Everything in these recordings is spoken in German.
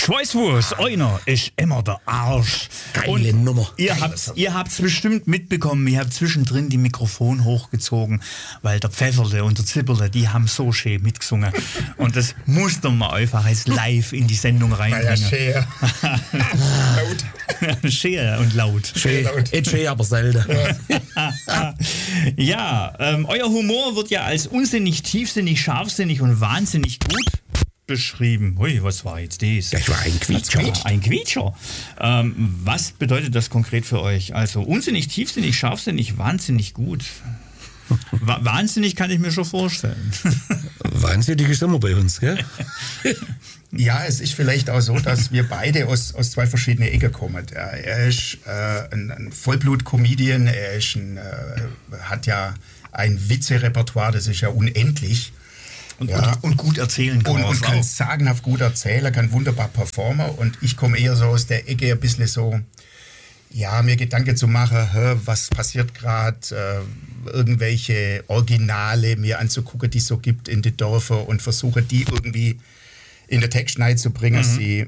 Schweißwurst, einer ist immer der Arsch. Geile Nummer. Ihr habt's bestimmt mitbekommen, ihr habt zwischendrin die Mikrofon hochgezogen, weil der Pfefferle und der Zipperle, die haben so schön mitgesungen. Und das musste man einfach als live in die Sendung reinbringen. Ja, laut. Schön und laut. Schön, aber selten. Ja, euer Humor wird ja als unsinnig, tiefsinnig, scharfsinnig und wahnsinnig gut beschrieben. Ui, was war jetzt das? Das war ein Quietscher. Ein Quietscher. Was bedeutet das konkret für euch? Also unsinnig, tiefsinnig, scharfsinnig, wahnsinnig gut. Wahnsinnig kann ich mir schon vorstellen. Wahnsinnig ist immer bei uns, gell? Ja, es ist vielleicht auch so, dass wir beide aus zwei verschiedenen Ecken kommen. Er ist ein Vollblut-Comedian, hat ja ein Witze-Repertoire, das ist ja unendlich. Und gut erzählen kann. Und kann sagenhaft gut erzählen, kann wunderbar performen. Und ich komme eher so aus der Ecke ein bisschen so, ja, mir Gedanken zu machen, was passiert gerade, irgendwelche Originale mir anzugucken, die es so gibt in den Dörfern und versuche die irgendwie in der Textschneide zu bringen, sie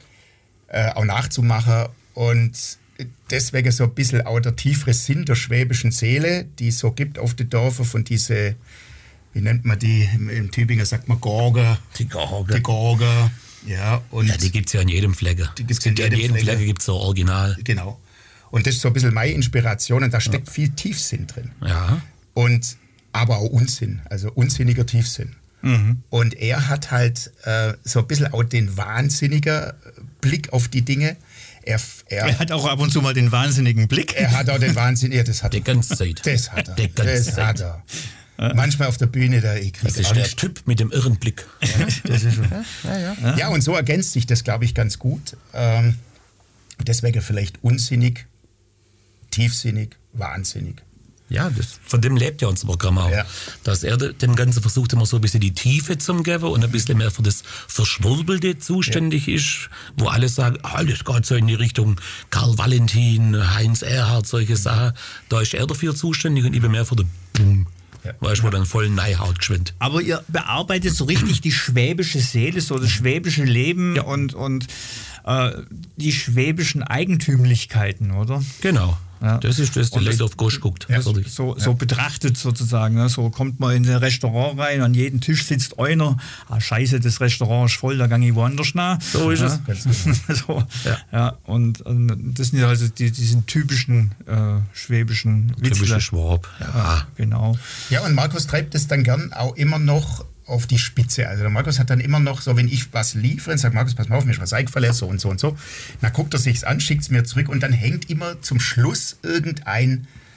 auch nachzumachen. Und deswegen so ein bisschen auch der tiefere Sinn der schwäbischen Seele, die es so gibt auf den Dörfern, von diese, wie nennt man die, im Tübingen sagt man Gorge. Die Gorge. Die Gorge, ja. Und ja, die gibt es ja in jedem Flecke. Die gibt's in jedem Flecke gibt es so Original. Genau. Und das ist so ein bisschen meine Inspiration und da steckt viel Tiefsinn drin. Ja. Und aber auch Unsinn, also unsinniger Tiefsinn. Und er hat halt so ein bisschen auch den wahnsinnigen Blick auf die Dinge. Er hat auch ab und zu mal den wahnsinnigen Blick. Er hat auch den wahnsinnigen, das hat er. Die ganze Zeit. Das hat er. Das hat er. Manchmal auf der Bühne, das ist der Typ mit dem irren Blick. Ja, das ist schon. Ja, und so ergänzt sich das, glaube ich, ganz gut. Deswegen vielleicht unsinnig, tiefsinnig, wahnsinnig. Ja, von dem lebt ja unser Programm auch. Ja. Dass er dem Ganzen versucht, immer so ein bisschen die Tiefe zu geben und ein bisschen mehr für das Verschwurbelte zuständig ist, wo alle sagen, das geht so in die Richtung Karl Valentin, Heinz Erhardt, solche Sachen. Da ist er dafür zuständig und ich bin mehr für den Boom. Weißt du, wo dann voll Neuhaut geschwind. Aber ihr bearbeitet so richtig die schwäbische Seele, so das schwäbische Leben und die schwäbischen Eigentümlichkeiten, oder? Genau. Ja. Das ist das, der Leute auf Gosch guckt. Ja, so betrachtet sozusagen. Ne? So kommt man in ein Restaurant rein, an jedem Tisch sitzt einer. Scheiße, das Restaurant ist voll, da gehe ich woanders nach. So ist es. So, ja. Und das sind ja also diesen typischen schwäbischen Witze. Typische Schwab. Ja, genau. Ja, und Markus treibt es dann gern auch immer noch auf die Spitze. Also der Markus hat dann immer noch so, wenn ich was liefere und sage, Markus, pass mal auf, mir ist was eingefallen, so und so und so. Dann guckt er sich's an, schickt es mir zurück und dann hängt immer zum Schluss eine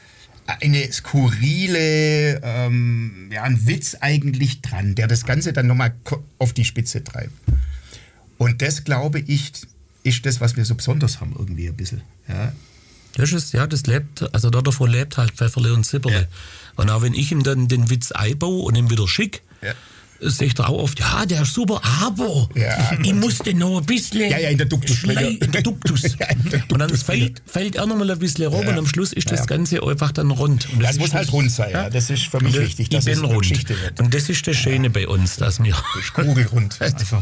skurrile, ein Witz eigentlich dran, der das Ganze dann nochmal auf die Spitze treibt. Und das, glaube ich, ist das, was wir so besonders haben irgendwie ein bisschen. Ja. Das lebt, also davon lebt halt Pfefferle und Zipperle. Ja. Und auch wenn ich ihm dann den Witz einbaue und ihm wieder schick, sehe ich da auch oft, der ist super, aber ich musste noch ein bisschen in der Duktus. Und dann fällt er noch mal ein bisschen rum und am Schluss ist das Ganze einfach dann rund. Und das muss halt rund sein, das ist für mich wichtig, dass es eine Geschichte wird. Und das ist das Schöne bei uns, dass wir... Kugelrund.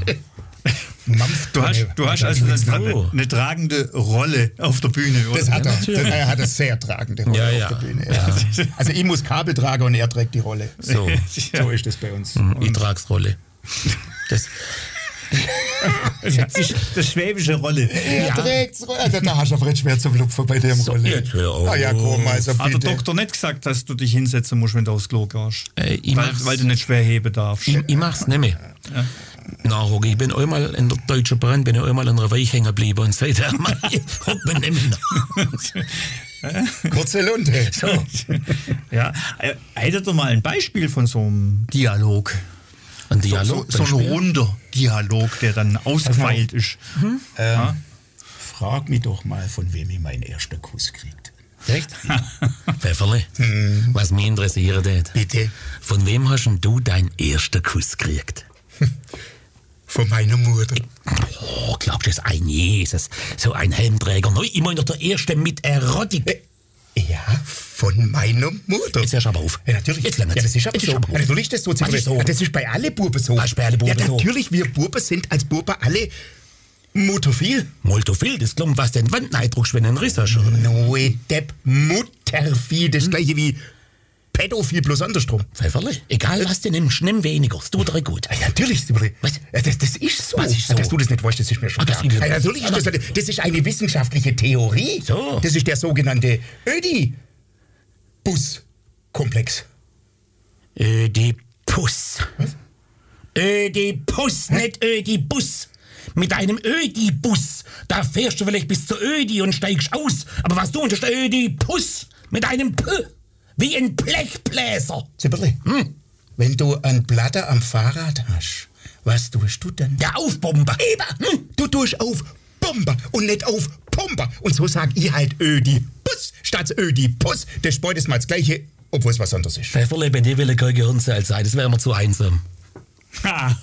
Du hast also eine tragende Rolle auf der Bühne, oder? Das hat er. Er hat eine sehr tragende Rolle auf der Bühne. Ja. Also ich muss Kabel tragen und er trägt die Rolle. So ist das bei uns. Ich trage Rolle. Das schwäbische Rolle. Er trägt's Rolle. Also da hast du aber schwer zum Lupfen bei dem Rolle. Jetzt hör auf. Komm, also bitte. Hat der Doktor nicht gesagt, dass du dich hinsetzen musst, wenn du aufs Klo gehst? Weil du nicht schwer heben darfst. Ich mach's nicht mehr. Ja. Nachhocken. Ich bin einmal in der Deutschen Bahn, bin ich einmal an einer Weich hängen geblieben und seitdem hockt man nicht mehr. Kurze Lunte. So. Ja. Hättet ihr mal ein Beispiel von so einem Dialog? Ein Dialog? So ein runder Dialog, der dann ausgefeilt ist. Frag mich doch mal, von wem ich meinen ersten Kuss kriegt. Echt? Pfefferle, was mich interessiert hat. Bitte? Von wem hast du deinen ersten Kuss gekriegt? Von meiner Mutter. Oh, glaubst du, das ist ein Jesus? So ein Helmträger. Neu, immer noch der Erste mit Erotik. Ja, von meiner Mutter. Jetzt hörst du aber auf. Ja, natürlich. Jetzt das ist aber so. Ja, natürlich ist das so. So. Das ist bei allen Buben so. Was ist bei allen Buben so? So? Natürlich, wir Buben sind als Buben alle Mutterviel? Multophil, das klingt was den Wandeneindruck, wenn ein Riss hast. Noe Depp, Muttervieh, das gleiche wie Pädophil bloß andersrum. Pfefferle, egal was du nimmst, nimm weniger, es tut dir gut. Ja, natürlich, Sibberle. Was? Ja, das ist so. Was ist so? Dass du das nicht weißt, das ist mir schon klar. Ja, natürlich ist das ist eine wissenschaftliche Theorie. So. Das ist der sogenannte Ödipus-Komplex. Ödipus. Was? Ödipus, nicht Ödibus. Mit einem Ödibus, da fährst du vielleicht bis zur Ödi und steigst aus. Aber was du und ist der Ödipus mit einem P, wie ein Blechbläser. Sibberle, wenn du ein Blatter am Fahrrad hast, was tust du dann? Der Aufbomber. Du tust auf Bomber und nicht auf Pumper. Und so sag ich halt Ödipus statt Ödipus. Das ist beides mal das Gleiche, obwohl es was anderes ist. Pfefferle, bei dir will ich kein Gehirnzeit sein, das wäre mir zu einsam. Ha.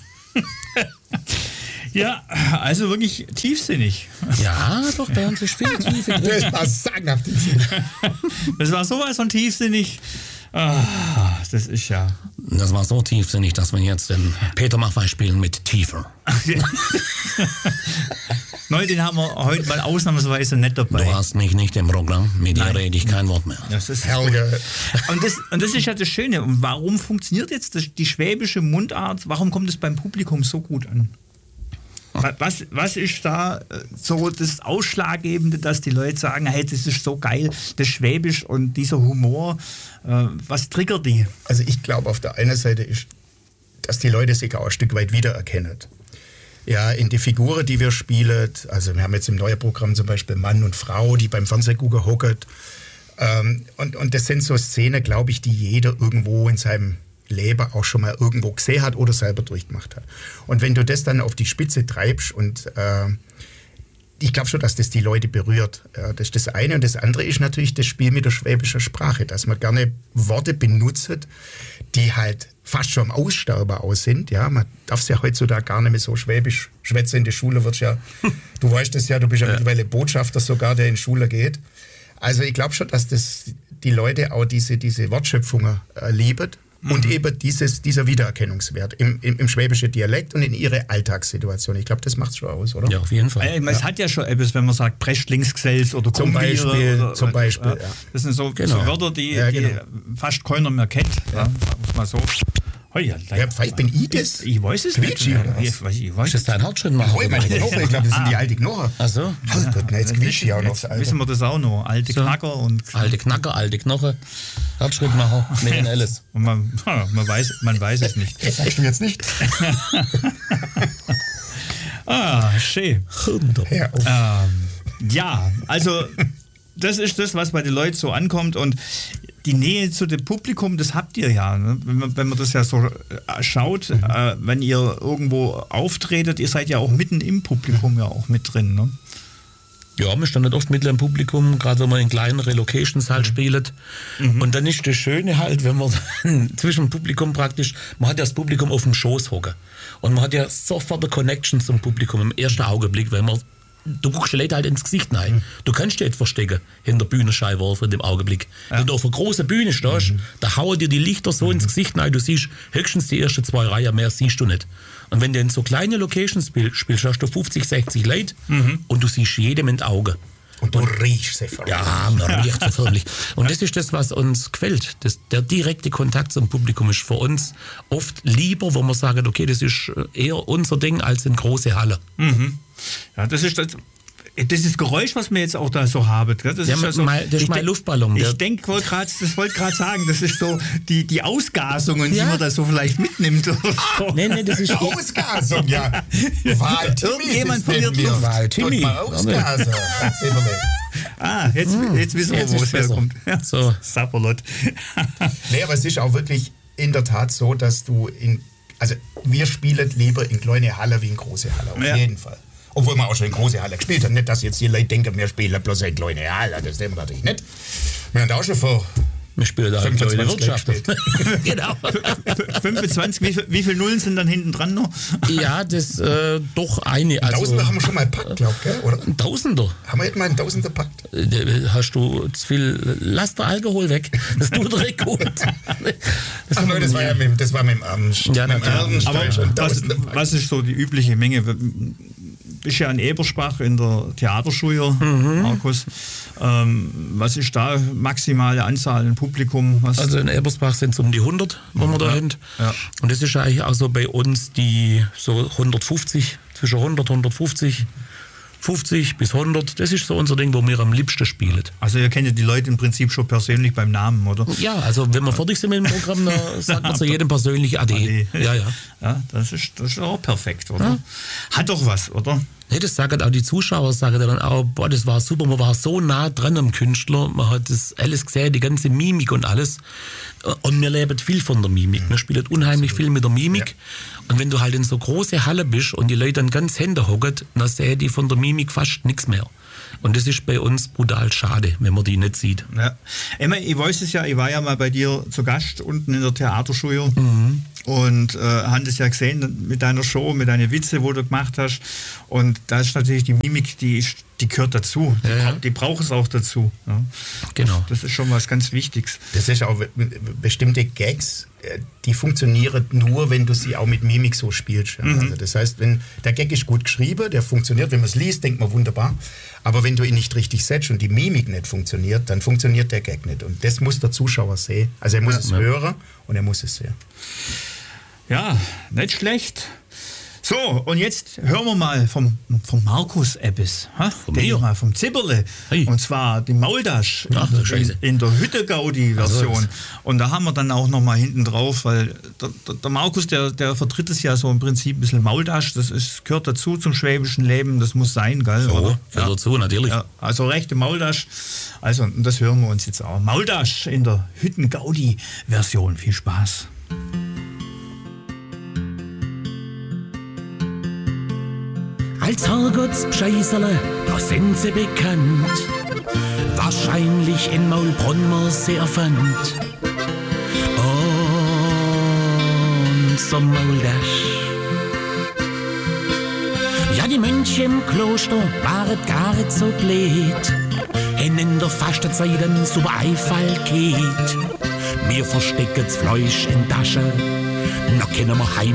Ja, also wirklich tiefsinnig. Ja, doch, bei uns ist viel Tiefe drin. Das war sagenhaft. Das war sowas von tiefsinnig. Ah, das ist ja... Das war so tiefsinnig, dass wir jetzt den Peter Maffay spielen mit Tiefer. Neu, den haben wir heute mal ausnahmsweise nicht dabei. Du hast mich nicht im Programm, mit dir rede ich kein Wort mehr. Das ist Helge. und das ist ja das Schöne. Und warum funktioniert jetzt die schwäbische Mundart? Warum kommt es beim Publikum so gut an? Was ist da so das Ausschlaggebende, dass die Leute sagen, hey, das ist so geil, das Schwäbisch und dieser Humor, was triggert die? Also ich glaube, auf der einen Seite ist, dass die Leute sich auch ein Stück weit wiedererkennen. Ja, in die Figuren, die wir spielen, also wir haben jetzt im neuen Programm zum Beispiel Mann und Frau, die beim Fernsehgucken hocken. Und das sind so Szenen, glaube ich, die jeder irgendwo in seinem Leben auch schon mal irgendwo gesehen hat oder selber durchgemacht hat. Und wenn du das dann auf die Spitze treibst und ich glaube schon, dass das die Leute berührt. Das ist das eine. Und das andere ist natürlich das Spiel mit der schwäbischen Sprache, dass man gerne Worte benutzt, die halt fast schon am Aussterben aus sind. Ja, man darf es ja heutzutage gar nicht mehr so schwäbisch schwätzen. In der Schule wird ja, du weißt das ja, du bist ja mittlerweile Botschafter sogar, der in die Schule geht. Also ich glaube schon, dass das die Leute auch diese Wortschöpfungen lieben. Und eben dieser Wiedererkennungswert im schwäbischen Dialekt und in ihre Alltagssituation. Ich glaube, das macht es schon aus, oder? Ja, auf jeden Fall. Es hat ja schon etwas, wenn man sagt Prechtlingsgesells oder Zum Beispiel. Ja. Das sind so Wörter, die fast keiner mehr kennt. Ja. Muss man so. Ja, vielleicht bin ich das. Ich weiß es nicht. Ich weiß das dein Hauptschritt machen? Ich glaube, das sind die alten Knochen. Ach so. Jetzt quietscht ich auch noch. Wissen wir das auch noch. Alte Knacker und... Alte Knacker, alte Knochen. Herzschrittmacher. Nee, in Alice. Und man weiß es nicht. Das sagst du jetzt nicht. Schön. Ja, also das ist das, was bei den Leuten so ankommt und die Nähe zu dem Publikum, das habt ihr ja. Ne? Wenn man das ja so schaut, wenn ihr irgendwo auftretet, ihr seid ja auch mitten im Publikum ja auch mit drin. Ne? Ja, wir standen oft mitten im Publikum, gerade wenn man in kleinere Locations halt spielt. Und dann ist das Schöne halt, wenn man zwischen dem Publikum praktisch, man hat ja das Publikum auf dem Schoß hocken. Und man hat ja sofort eine Connection zum Publikum im ersten Augenblick, wenn man du guckst die Leute halt ins Gesicht rein. Du kannst dich nicht verstecken hinter der Bühnenscheibe in dem Augenblick. Ja. Wenn du auf einer großen Bühne stehst, da hauen dir die Lichter so ins Gesicht rein, du siehst höchstens die ersten 2 Reihen, mehr siehst du nicht. Und wenn du in so kleine Locations spielst, hast du 50, 60 Leute und du siehst jedem in die Augen. Und du riechst sie förmlich. Ja, man riecht sie förmlich. Und das ist das, was uns gefällt. Der direkte Kontakt zum Publikum ist für uns oft lieber, wo man sagt, okay, das ist eher unser Ding als in große Halle. Ja, das ist das Geräusch, was wir jetzt auch da so haben. Das ist, das ist mein Luftballon. Ich wollte gerade sagen, das ist so die Ausgasungen, die man da so vielleicht mitnimmt. Oder so. Nee, das ist Ausgasung, ja. Irgendjemand verliert Luft. Timmy. Ausgasung. Jetzt wissen wir, wo es herkommt. Ja. So. Sapperlot. Nee, aber es ist auch wirklich in der Tat so, dass also wir spielen lieber in kleine Halle wie in große Halle, auf jeden Fall. Obwohl wir auch schon in große Halle gespielt haben. Nicht, dass jetzt die Leute denken, wir spielen bloß in kleine Halle. Das sehen wir natürlich nicht. Wir haben da auch schon vor wir spielen da 25 Wirtschaft. Genau. 25, wie viele Nullen sind dann hinten dran noch? Ja, das doch eine. Also, Tausender haben wir schon mal gepackt, glaube ich, oder? Ein Tausender? Haben wir jetzt mal einen Tausender gepackt? Hast du zu viel, lass der Alkohol weg. Das tut direkt gut. Ach nein, das war mit dem Ernst. Ja, mit dem Ernst. Aber was ist so die übliche Menge? bist ja in Ebersbach in der Theaterschule, Markus. Was ist da maximale Anzahl an Publikum? Also in Ebersbach sind es um die 100, wo wir da sind. Ja. Und das ist eigentlich auch so bei uns die so 150, zwischen 100, 150. 50 bis 100, das ist so unser Ding, wo wir am liebsten spielen. Also ihr kennt ja die Leute im Prinzip schon persönlich beim Namen, oder? Ja, also wenn wir fertig sind mit dem Programm, dann sagt man zu jedem persönlich Ade. Ja, das ist auch perfekt, oder? Ja. Hat doch was, oder? Nee, das sagen auch die Zuschauer, sagen dann auch, boah, das war super, man war so nah dran am Künstler, man hat das alles gesehen, die ganze Mimik und alles. Und wir leben viel von der Mimik, wir spielen unheimlich viel mit der Mimik. Ja. Und wenn du halt in so große Halle bist und die Leute dann ganz Hände hocken, dann sehen die von der Mimik fast nichts mehr. Und das ist bei uns brutal schade, wenn man die nicht sieht. Ja. Emma, ich weiß es ja, ich war ja mal bei dir zu Gast unten in der Theaterschule und habe das ja gesehen mit deiner Show, mit deinen Witze, wo du gemacht hast. Und da ist natürlich die Mimik, die gehört dazu. Die braucht es auch dazu. Ja. Genau. Das ist schon was ganz Wichtiges. Das ist auch bestimmte Gags, die funktionieren nur, wenn du sie auch mit Mimik so spielst. Ja. Also das heißt, wenn der Gag ist gut geschrieben, der funktioniert, wenn man es liest, denkt man wunderbar. Aber wenn du ihn nicht richtig setzt und die Mimik nicht funktioniert, dann funktioniert der Gag nicht. Und das muss der Zuschauer sehen. Also er muss es hören und er muss es sehen. Ja, nicht schlecht. So, und jetzt hören wir mal vom Markus etwas. Vom Zibberle. Hey. Und zwar die Maultasch in der Hütte-Gaudi-Version. Also, und da haben wir dann auch noch mal hinten drauf, weil der Markus, der vertritt es ja so im Prinzip ein bisschen Maultasch. Das gehört dazu zum schwäbischen Leben. Das muss sein, gell? So, gehört dazu, natürlich. Ja, also rechte Maultasch. Also, und das hören wir uns jetzt auch. Maultasch in der Hütten-Gaudi-Version. Viel Spaß. Als Herrgottsbscheißerle, da sind sie bekannt. Wahrscheinlich in Maulbronn man sie erfand. Unser Maultasch. Ja, die Mönche im Kloster waren gar nicht so blöd. Hen in der Fastenzeit ein super Einfall geht. Wir verstecken das Fleisch in Tasche, noch können wir heim.